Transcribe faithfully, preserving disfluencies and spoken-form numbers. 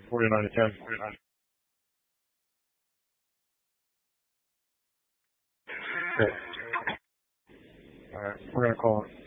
forty-nine to ten. Okay. All right. We're going to call it.